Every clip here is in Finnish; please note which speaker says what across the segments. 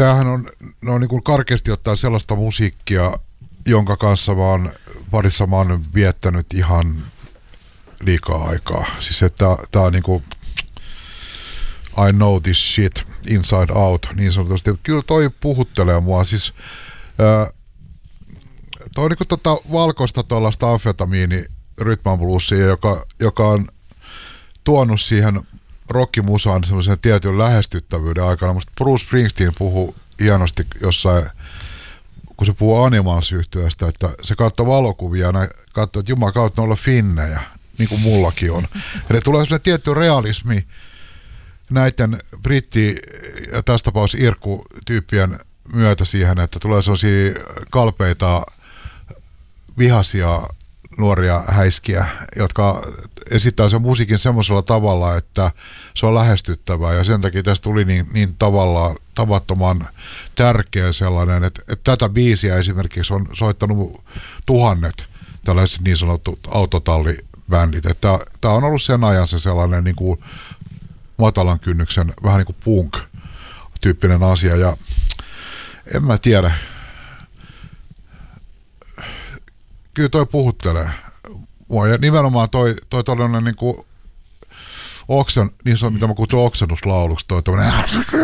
Speaker 1: tämähän on niin kuin karkeasti ottaen sellaista musiikkia, jonka kanssa parissa mä oon viettänyt ihan liikaa aikaa. Siis että tää on niinku I know this shit inside out niin sanotusti. Kyllä toi puhuttelee mua. Siis toi on niinku valkoista tuollaista amfetamiini rhythm bluesia, joka on tuonut siihen rockimusaan semmoisen tietyn lähestyttävyyden aikana. Musta Bruce Springsteen puhuu hienosti jossain, kun se puhuu Animals-yhtyeestä, että se katsoo valokuvia ja katsoo, että Jumala kautta olla finnejä, niin kuin mullakin on. Eli tulee semmoinen tietty realismi näiden britti- ja tässä tapauksessa irkku-tyyppien myötä siihen, että tulee sellaisia kalpeita, vihaisia nuoria häiskiä, jotka esittää sen musiikin semmoisella tavalla, että se on lähestyttävää, ja sen takia tästä tuli niin tavallaan tavattoman tärkeä sellainen, että tätä biisiä esimerkiksi on soittanut tuhannet tällaiset niin sanotut autotallibändit, että tämä on ollut sen ajan se sellainen niin kuin matalan kynnyksen vähän niin kuin punk-tyyppinen asia, ja en mä tiedä. Kyllä toi puhuttelee mua, ja nimenomaan toi tollainen niin kuin niin se on, mitä mä kutsun oksennuslauluksi, toi tommoinen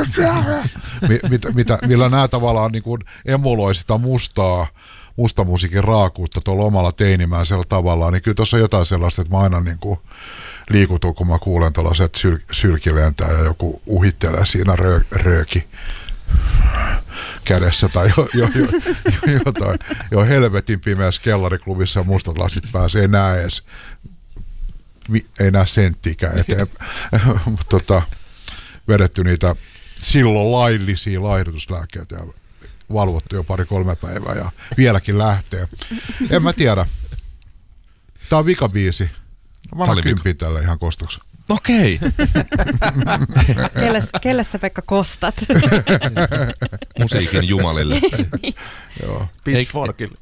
Speaker 1: millä nämä tavallaan niin kuin emuloi sitä musta musiikin raakuutta tuolla omalla teinimäisellä tavallaan, niin kyllä tuossa on jotain sellaista, että mä aina niin kuin liikutun, kun mä kuulen tällaiset sylki lentää ja joku uhittelee siinä rööki kädessä tai jotain. Jo helvetin pimeässä kellariklubissa ja mustat lasit pääsee, ei näe senttikään eteenpäin. Mutta vedetty niitä silloin laillisia laihdutuslääkkeitä ja valvottu jo 2-3 päivää ja vieläkin lähtee. En mä tiedä. Tää on vikabiisi. Mä annan 10 tälle ihan kostoksi.
Speaker 2: Okei.
Speaker 3: Kelle sä, Pekka, kostat?
Speaker 2: Musiikin jumalille.
Speaker 1: Joo.
Speaker 4: Pitchforkille.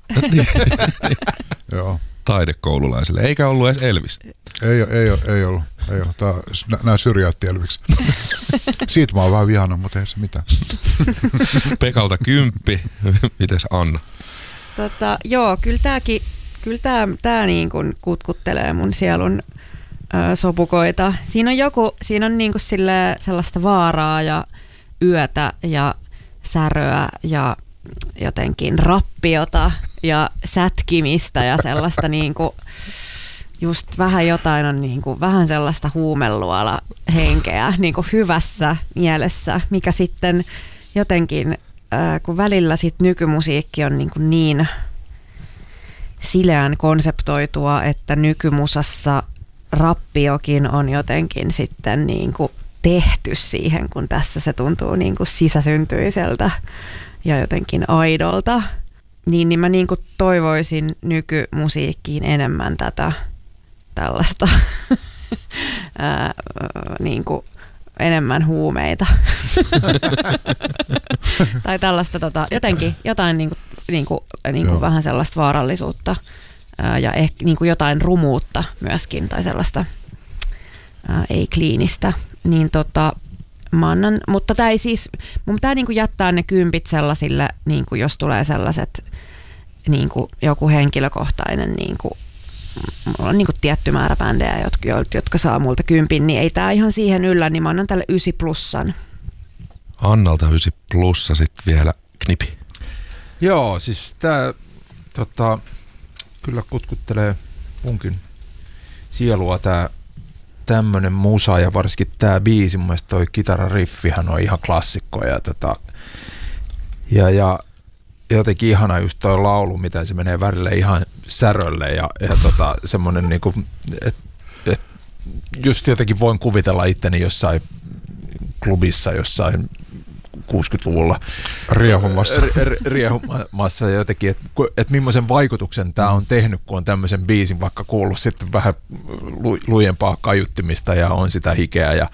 Speaker 1: Joo.
Speaker 2: Taidekoululaisille. Eikä ollut edes Elvis.
Speaker 1: Ei ollut. Nää syrjäytti Elviksi. Siitä mä oon vähän vihannut, mutta ei se mitään.
Speaker 2: Pekalta 10. Mites Anna?
Speaker 3: Joo, kyllä tää niin kuin kutkuttelee mun sielun sopukoita. Siinä on niin kuin sellaista vaaraa ja yötä ja säröä ja jotenkin rappiota ja sätkimistä ja sellaista niin kuin just vähän jotain on niin kuin vähän sellaista huumeluola henkeä niin kuin hyvässä mielessä, mikä sitten jotenkin kun välillä sit nykymusiikki on niin sileän konseptoitua, että nykymusassa rappiokin on jotenkin sitten niin kuin tehty siihen, kun tässä se tuntuu niin kuin sisäsyntyiseltä ja jotenkin aidolta. Niin mä niin kuin toivoisin nykymusiikkiin enemmän tätä tällaista niin kuin enemmän huumeita. Tai tällaista jotenkin jotain niin kuin vähän sellaista vaarallisuutta ja ehkä niin kuin jotain rumuutta myöskin tai sellaista ei-kliinistä. Niin mä annan, mutta tää ei siis, mun pitää niin kuin jättää ne 10 sellaisille, niin kuin jos tulee sellaiset niin kuin joku henkilökohtainen niin kuin mulla on niin kuin tietty määrä bändejä, jotka saa multa 10, niin ei tää ihan siihen yllä, niin mä annan tälle 9+.
Speaker 2: Annalta 9+, sitten vielä Knipi.
Speaker 4: Joo, siis tää kyllä kutkuttelee munkin sielua tää tämmönen musa ja varsinkin tää biisi, mun mielestä toi kitarariffihan on ihan klassikko ja jotenkin ihana just toi laulu, miten se menee värille ihan särölle ja semmonen niinku, et just jotenkin voin kuvitella itteni jossain klubissa jossain 60-luvulla riehumassa jotenkin, että millaisen vaikutuksen tämä on tehnyt, kun on tämmöisen biisin vaikka kuullut sitten vähän lujempaa kaiuttimista ja on sitä hikeä ja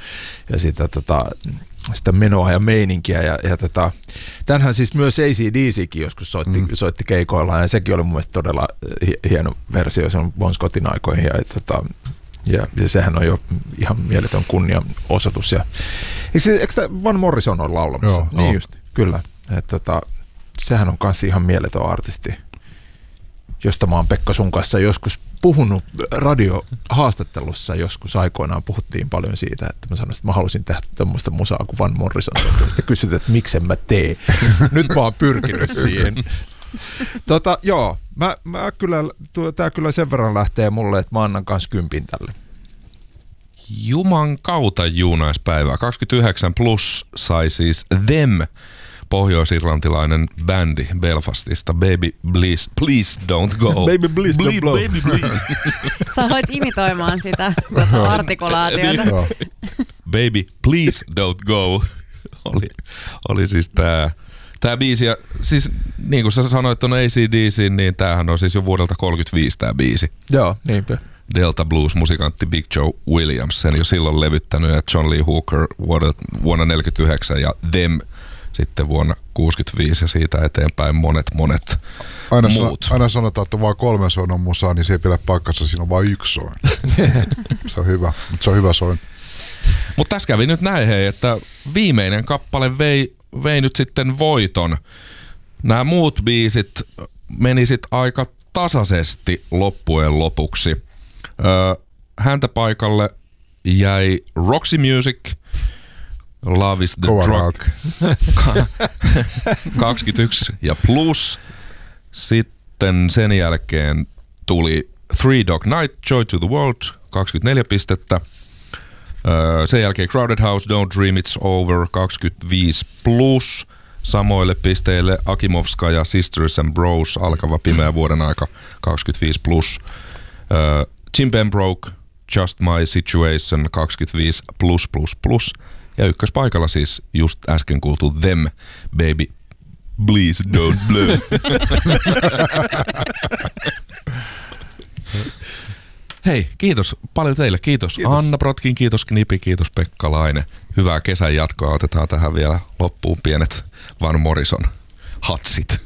Speaker 4: sitä menoa ja meininkiä ja tämänhän siis myös AC/DCkin joskus soitti keikoillaan ja sekin oli mun mielestä todella hieno versio, se on Bon Scottin aikoihin ja sehän on jo ihan mieletön kunnianosoitus. Eikö tämä Van Morrison ole laulamassa?
Speaker 1: Joo,
Speaker 4: niin just, kyllä. Sehän on kans ihan mieletön artisti, josta mä oon Pekka sun kanssa joskus puhunut radiohaastattelussa. Joskus aikoinaan puhuttiin paljon siitä, että mä sanoin, että mä halusin tehdä tämmöistä musaa kuin Van Morrison. Sitten kysyt, että miksen mä teen. Nyt mä oon pyrkinyt siihen. Joo, tää kyllä sen verran lähtee mulle, että mä annan kans 10 tälle.
Speaker 2: Juman kautta juunaispäivää. 29 plus sai siis Them, pohjois-irlantilainen bändi Belfastista. Baby, please don't go.
Speaker 4: Baby, please don't blow.
Speaker 2: Baby, please.
Speaker 3: Sä aloit imitoimaan sitä artikulaatiota.
Speaker 2: Baby, please don't go. Oli siis tää biisi. Ja siis niin kuin sä sanoit ton AC/DC, niin tämähän on siis jo vuodelta 35 tää biisi.
Speaker 4: Joo, niinpä.
Speaker 2: Delta Blues-musikantti Big Joe Williams sen jo silloin levyttänyt, ja John Lee Hooker vuonna 49 ja Them sitten vuonna 65 ja siitä eteenpäin monet muut.
Speaker 1: Aina sanotaan, että vaan 3 soinnon musaa, niin se ei pidä paikkansa, siinä on vain 1 soin. Se on hyvä, mutta se on hyvä soin.
Speaker 2: Mutta tässä kävi nyt näin, hei, että viimeinen kappale vei nyt sitten voiton. Nämä muut biisit meni sitten aika tasaisesti loppujen lopuksi. Häntä paikalle jäi Roxy Music, Love is the Drug, 21 ja plus. Sitten sen jälkeen tuli Three Dog Night, Joy to the World, 24 pistettä. Sen jälkeen Crowded House, Don't Dream It's Over, 25 plus. Samoille pisteille Akimovska ja Sisters and Bros, alkava pimeä vuoden aika, 25 plus. Jim Pembroke, Just My Situation, 25 plus plus plus. Ja ykköspaikalla siis just äsken kuultu Them, Baby, Please Don't Blow. Hei, kiitos paljon teille. Kiitos Anna Brotkin, kiitos Knipi, kiitos Pekka Laine. Hyvää kesän jatkoa. Otetaan tähän vielä loppuun pienet Van Morrison hatsit.